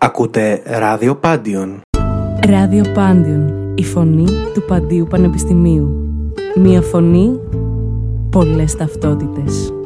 Ακούτε Ράδιο Πάντιον. Ράδιο Πάντιον, η φωνή του Παντίου Πανεπιστημίου. Μία φωνή, πολλές ταυτότητες.